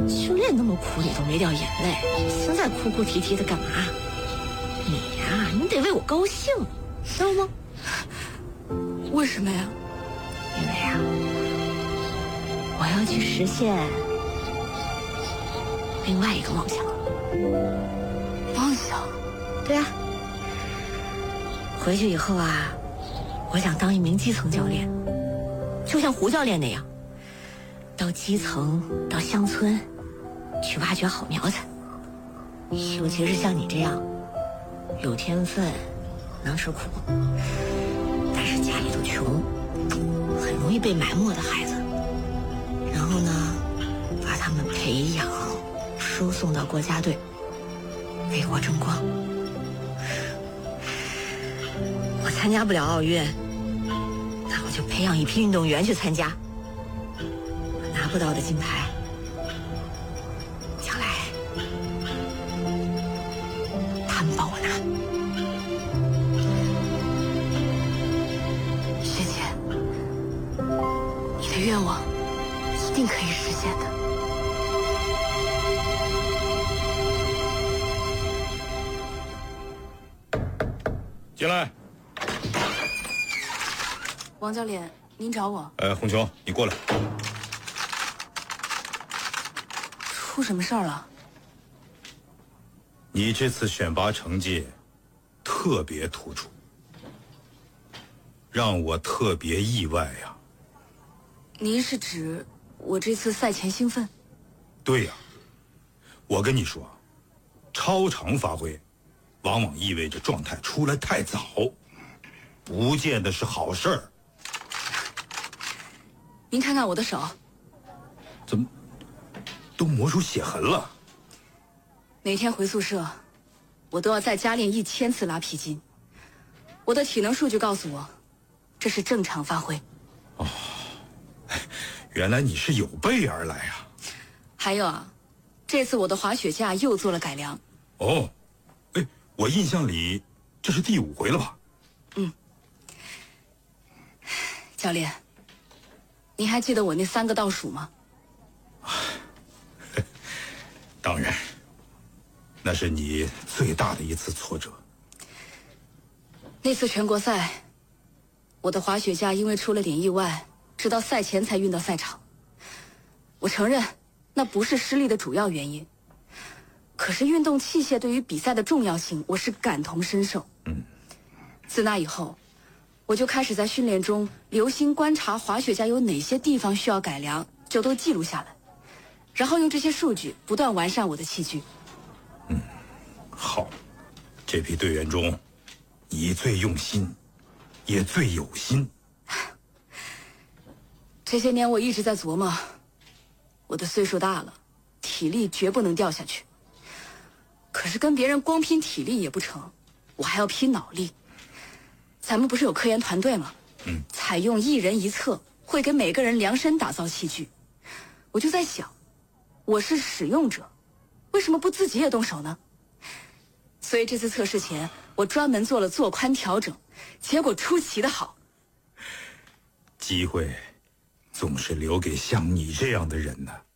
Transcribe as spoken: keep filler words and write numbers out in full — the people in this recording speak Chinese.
训练那么苦，你都没掉眼泪，现在哭哭啼啼的干嘛？你呀，你得为我高兴，知道吗？ 为什么呀？ 因为啊，我要去实现另外一个梦想。 梦想？ 对啊，回去以后啊，我想当一名基层教练，就像胡教练那样，到基层到乡村去挖掘好苗子，尤其是像你这样有天分能吃苦但是家里头穷很容易被埋没的孩子，然后呢把他们培养输送到国家队为国争光。我参加不了奥运，那我就培养一批运动员去参加，我拿不到的金牌将来他们帮我拿。 学姐，你的愿望一定可以实现的。 进来。 王教练，您找我？ 呃，红琼，你过来。 出什么事儿了？ 你这次选拔成绩特别突出，让我特别意外呀。 您是指我这次赛前兴奋？ 对呀，我跟你说，超常发挥往往意味着状态出来太早，不见得是好事儿。 您看看我的手， 怎么都磨出血痕了？ 每天回宿舍，我都要再加练一千次拉皮筋。我的体能数据告诉我，这是正常发挥。 哦，原来你是有备而来啊！ 还有啊，这次我的滑雪架又做了改良。 哦，哎，我印象里这是第五回了吧？ 嗯。教练，您还记得我那三个倒数吗？ 当然，那是你最大的一次挫折。 那次全国赛，我的滑雪架因为出了点意外，直到赛前才运到赛场。我承认，那不是失利的主要原因。可是运动器械对于比赛的重要性，我是感同身受。 嗯。 自那以后，我就开始在训练中留心观察滑雪架有哪些地方需要改良，就都记录下来，然后用这些数据不断完善我的器具。 嗯，好，这批队员中，你最用心，也最有心。 这些年我一直在琢磨，我的岁数大了，体力绝不能掉下去。可是跟别人光拼体力也不成，我还要拼脑力。咱们不是有科研团队吗？ 嗯， 采用一人一策，会给每个人量身打造器具。我就在想，我是使用者，为什么不自己也动手呢？所以这次测试前，我专门做了做宽调整，结果出奇的好。 机会总是留给像你这样的人呢。